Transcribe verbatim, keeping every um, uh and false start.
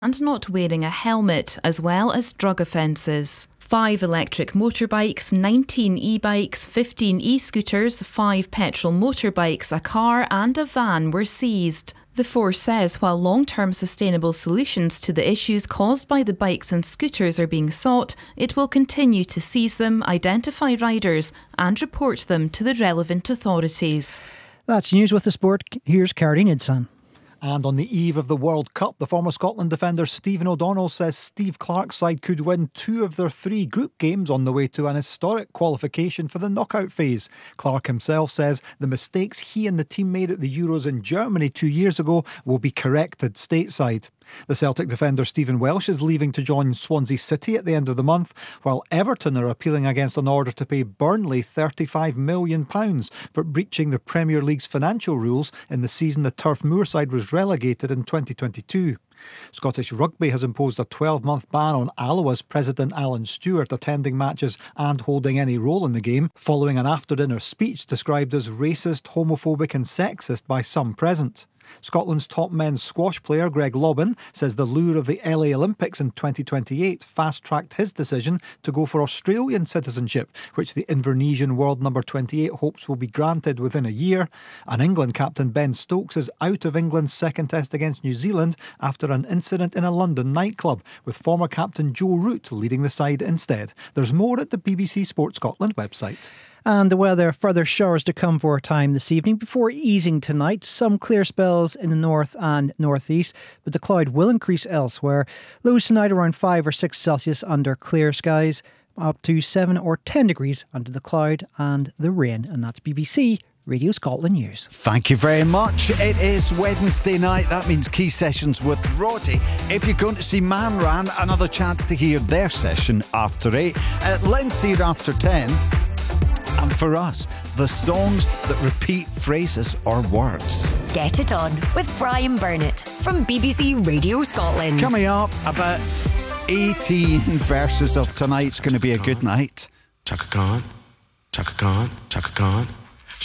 and not wearing a helmet, as well as drug offences. Five electric motorbikes, nineteen e-bikes, fifteen e-scooters, five petrol motorbikes, a car and a van were seized. The force says while long-term sustainable solutions to the issues caused by the bikes and scooters are being sought, it will continue to seize them, identify riders and report them to the relevant authorities. That's news with the sport. Here's Caroline Idson. And on the eve of the World Cup, the former Scotland defender Stephen O'Donnell says Steve Clarke's side could win two of their three group games on the way to an historic qualification for the knockout phase. Clarke himself says the mistakes he and the team made at the Euros in Germany two years ago will be corrected stateside. The Celtic defender Stephen Welsh is leaving to join Swansea City at the end of the month, while Everton are appealing against an order to pay Burnley thirty-five million pounds for breaching the Premier League's financial rules in the season the Turf Moor side was relegated in twenty twenty-two. Scottish Rugby has imposed a twelve-month ban on Alloa's president Alan Stewart attending matches and holding any role in the game, following an after-dinner speech described as racist, homophobic and sexist by some present. Scotland's top men's squash player Greg Lobbin says the lure of the L A Olympics in twenty twenty-eight fast-tracked his decision to go for Australian citizenship, which the Invernessian world number twenty-eight hopes will be granted within a year. And England captain Ben Stokes is out of England's second test against New Zealand after an incident in a London nightclub, with former captain Joe Root leading the side instead. There's more at the B B C Sport Scotland website. And the weather, further showers to come for a time this evening before easing tonight. Some clear spells in the north and northeast, but the cloud will increase elsewhere. Lows tonight around five or six Celsius under clear skies, up to seven or ten degrees under the cloud and the rain. And that's B B C Radio Scotland News. Thank you very much. It is Wednesday night. That means Key Sessions with Roddy. If you're going to see Man Ran, another chance to hear their session after eight. At Lindsay after ten. And for us, the songs that repeat phrases or words. Get It On with Brian Burnett from B B C Radio Scotland. Coming up, about eighteen verses of Tonight's Going to Be a Good Night. Chaka Khan, Chaka Khan, Chaka Khan.